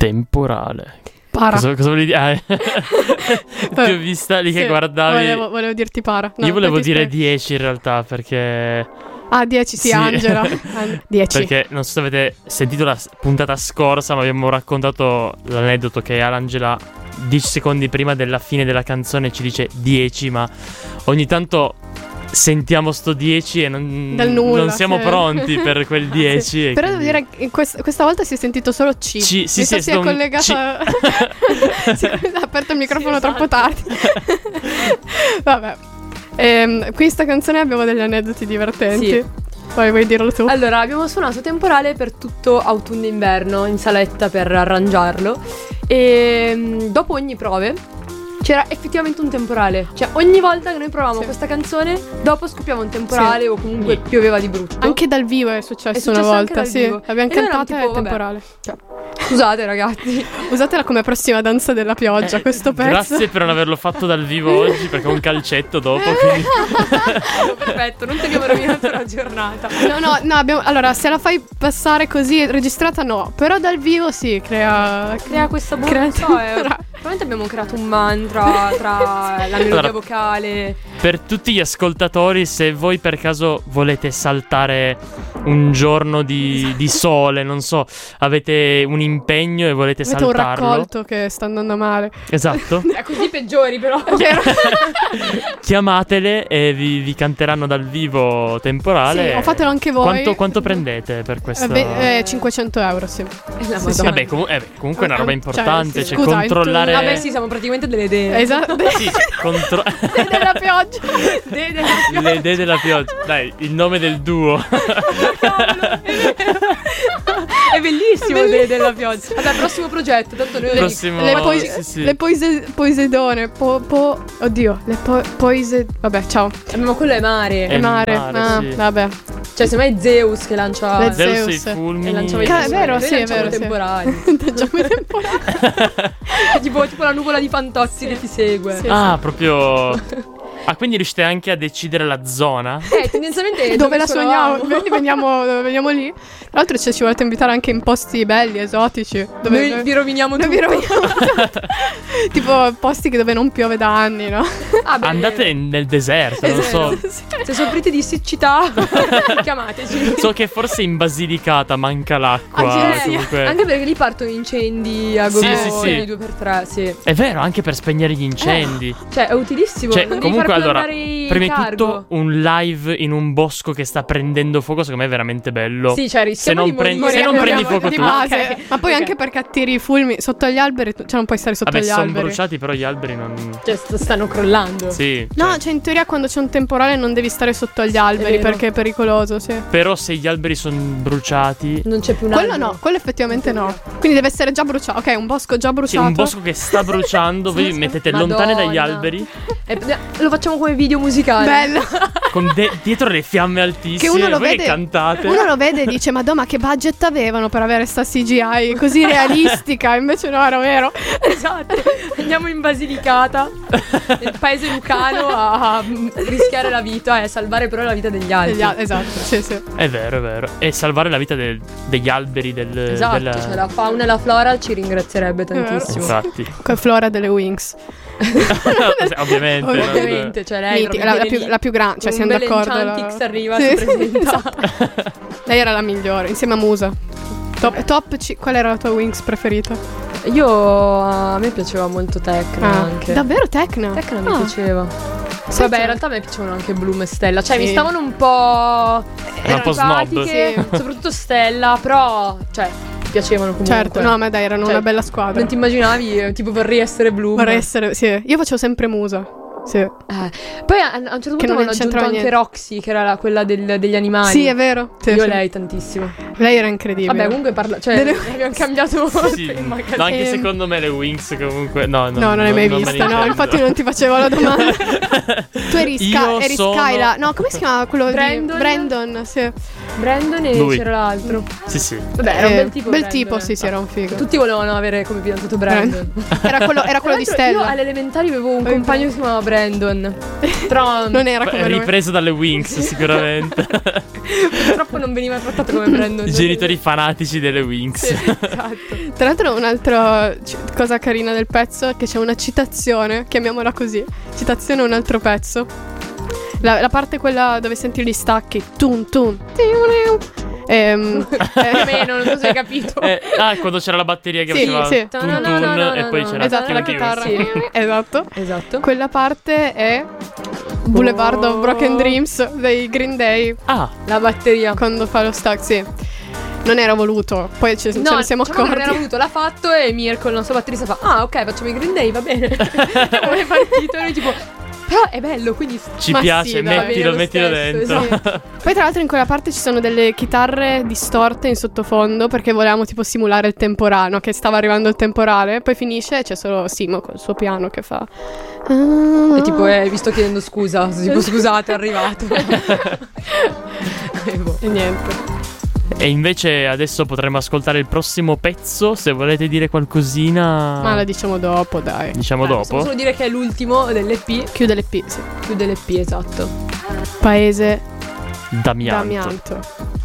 Temporale. Para. Cosa volevi dire? Ti ho vista lì che guardavi. Volevo dirti para. No, io volevo dire 10 in realtà, perché... Ah, 10, sì, Angela. 10. Perché non so se avete sentito la puntata scorsa, ma abbiamo raccontato l'aneddoto che Angela 10 secondi prima della fine della canzone ci dice 10, ma ogni tanto sentiamo sto 10 e non siamo pronti per quel 10. Sì. Però devo dire che questa volta si è sentito solo C. Sì, si è collegata. Ha aperto il microfono troppo tardi. Vabbè. Questa canzone abbiamo degli aneddoti divertenti. Sì. Poi vuoi dirlo tu? Allora, abbiamo suonato Temporale per tutto autunno e inverno in saletta per arrangiarlo. E dopo ogni prove c'era effettivamente un temporale. Cioè ogni volta che noi provavamo questa canzone, dopo scoppiava un temporale o comunque pioveva di brutto. Anche dal vivo è successo una volta. Sì, l'abbiamo cantata e temporale. Cioè, scusate ragazzi, usatela come prossima danza della pioggia questo pezzo. Grazie per non averlo fatto dal vivo oggi, perché ho un calcetto dopo, quindi... Perfetto, non ti abbiamo rovinato la giornata. No, allora se la fai passare così registrata no, però dal vivo sì, crea questa probabilmente abbiamo creato un mantra tra la melodia vocale. Per tutti gli ascoltatori, se voi per caso volete saltare un giorno di sole, non so, avete un impegno e volete saltarlo, un raccolto che sta andando male. Esatto. Così peggiori però. Chiamatele e vi canteranno dal vivo Temporale. Sì, o fatelo anche voi. Quanto prendete per questo? 500 €, sì. Vabbè, comunque è una roba importante, cioè scusa, controllare. Vabbè, sì, siamo praticamente delle idee. Esatto. Sì, della pioggia. Le idee della pioggia. Dai, il nome del duo. È bellissimo le idee della pioggia. Vabbè, prossimo progetto. Tanto noi le Poisedone. Oddio, le Poise. Vabbè, ciao. Ma quello è mare. È mare. Sì. Vabbè. Cioè, semmai è Zeus che lancia. Zeus i fulmini. È vero, sì, è vero. Temporali. tipo la nuvola di Fantozzi che ti segue. Sì, proprio. Quindi riuscite anche a decidere la zona? Tendenzialmente dove la sogniamo? Veniamo lì. Tra l'altro ci volete invitare anche in posti belli, esotici. Noi vi roviniamo tutto. Tipo posti dove non piove da anni, no? Andate nel deserto, non so. Se soffrite di siccità, chiamateci. So che forse in Basilicata manca l'acqua. Comunque. Anche perché lì partono incendi a gogo sì. 2x3, sì. È vero, anche per spegnere gli incendi. Cioè, è utilissimo. Cioè, non comunque, allora, prima di cargo. tutto, un live in un bosco che sta prendendo fuoco, secondo me è veramente bello. Sì, cioè, se non prendi fuoco di tu. base. Ma poi anche perché attiri i fulmini sotto gli alberi, cioè non puoi stare sotto gli alberi. Sono bruciati, però gli alberi non. Cioè, stanno crollando. Sì. No, cioè in teoria quando c'è un temporale non devi stare sotto agli alberi perché è pericoloso, sì. Però se gli alberi sono bruciati, non c'è più un albero. Quello no, quello effettivamente no. Quindi deve essere già bruciato. Ok, un bosco già bruciato. Sì, un bosco che sta bruciando. Voi mettete lontane dagli alberi. Lo facciamo come video musicale. Bello. Con dietro le fiamme altissime. Che uno lo voi vede, cantate. Uno lo vede e dice: Madonna, che budget avevano per avere sta CGI così realistica. Invece no, era vero. Esatto. Andiamo in Basilicata, nel paese lucano, a rischiare la vita e a salvare però la vita degli altri. Esatto, sì. È vero. E salvare la vita degli alberi Esatto, cioè la fauna e la flora ci ringrazierebbe tantissimo. Infatti. Con Flora delle Wings. Ovviamente, cioè lei la più grande, cioè siamo d'accordo. Chantix arriva, si presenta. Esatto. Lei era la migliore, insieme a Musa. Qual era la tua Wings preferita? A me piaceva molto Tecna anche. Davvero Tecna? Tecna mi piaceva. Vabbè, in realtà a me piacevano anche Bloom e Stella. Cioè mi stavano un po'. Un po' snob. Soprattutto Stella, però cioè piacevano comunque. Certo, no, ma dai, erano una bella squadra. Non ti immaginavi, tipo vorrei essere Bloom. Vorrei essere, sì. Io facevo sempre Musa. Sì. Poi a un certo punto hanno aggiunto anche Roxy, che era quella degli animali. Sì, è vero. Io lei tantissimo. Lei era incredibile. Vabbè, comunque abbiamo cambiato. Sì. No, anche secondo me le Wings comunque no, non le hai mai viste. No, infatti non ti facevo la domanda. Tu eri Skyla. No, come si chiama quello Brandon. Brandon, sì. Brandon e Lui. c'era l'altro. Sì. Vabbè, era un bel tipo. Bel Brandon, tipo, sì, era un figo. Tutti volevano avere come fidanzato Brandon. Era quello di Tra l'altro, Stella. Io alle elementari avevo un compagno che si chiamava Brandon. Però Non era come lui. Ripreso dalle Winx sicuramente. purtroppo non veniva trattato come Brandon. I genitori fanatici delle Winx. Sì, esatto. Tra l'altro un'altra cosa carina del pezzo è che c'è una citazione, chiamiamola così, citazione a un altro pezzo. La parte quella dove senti gli stacchi, tun tun. Più o meno, non so se hai capito. Quando c'era la batteria che Sì, faceva sì. tun tun e poi c'era Esatto, la Tiu Tiu. chitarra. Sì. Esatto. Quella parte è Boulevard of Broken Dreams dei Green Day, Ah, La batteria. quando fa lo stack, sì. Non era voluto, poi ce ne siamo diciamo che non era accorti. voluto, l'ha fatto e Mirko, il nostro batterista, fa: ah, ok, facciamo i Green Day, va bene. Come è partito? E noi tipo, però è bello, quindi ci Ma piace, sì, dai, mettilo va bene lo dentro. stesso, Poi tra l'altro in quella parte ci sono delle chitarre distorte in sottofondo perché volevamo tipo simulare il temporale, no? Che stava arrivando il temporale. Poi finisce e c'è solo Simo col suo piano che fa. E tipo, vi sto chiedendo scusa, tipo scusate, è arrivato. E niente. E invece adesso potremmo ascoltare il prossimo pezzo. Se volete dire qualcosina, Ma la diciamo dopo, dai. diciamo Possiamo dopo. solo dire che è l'ultimo dell'EP. Chiude l'EP, sì. Più dell'EP, esatto. Paese D'amianto. d'amianto.